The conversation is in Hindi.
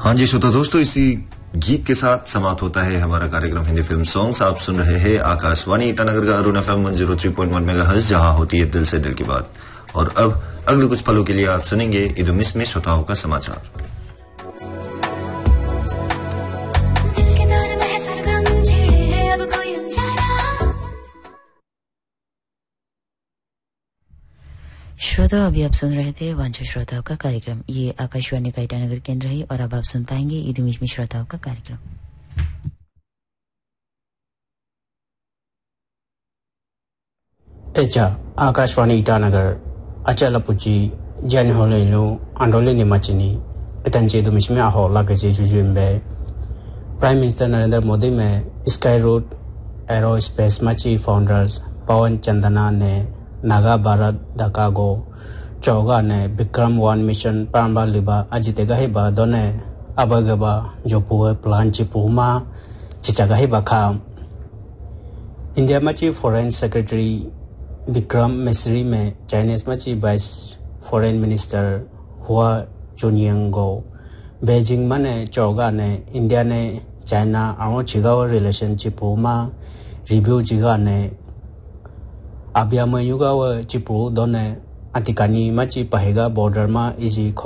हाँ जी श्रोता दोस्तों, इसी गीत के साथ समाप्त होता है हमारा कार्यक्रम हिंदी फिल्म सॉन्ग्स। आप सुन रहे हैं आकाशवाणी ईटानगर का अरुण FM 103.1 मेगाहर्ट्ज, जहां होती है दिल से दिल की बात। और अब अगले कुछ पलों के लिए आप सुनेंगे इदुमिस में श्रोताओं का समाचार। श्रोता, अभी आप सुन रहे थे वांछित श्रोताओं का कार्यक्रम। ये आकाशवाणी का ईटानगर केंद्र है और अब आप सुन पाएंगे इदुमिस में श्रोताओं का कार्यक्रम। एचा आकाशवाणी ईटानगर अचलपुची जन होलेनु आंदोलन निमाचिनी इतंचे इदुमिस में आहो लागजे जुजुम्बे। प्राइम मिनिस्टर नरेंद्र मोदी में स्काई रूट एरोस्पेस मची फाउंडर्स पवन चंदना ने नागा भारत दकागो चौगा ने विक्रम 1 मिशन पांबा लिबा अजितेगा हिबा दोने अबगबा जो पुए प्लान चिपुमा चिचागा हिबा खा इंडिया मची फॉरेन सेक्रेटरी विक्रम मिस्री में चाइनीज मची वाइस फॉरेन मिनिस्टर हुआ चुनियंगो बेजिंग मने चौगा ने इंडिया ने चाइना आओ चिगाव रिलेशनशिप हुमा रिव्यू जिगा ने अबिया मयुगा व चिपू दोने अतिकानी मची पहेगा बॉर्डर मा इजी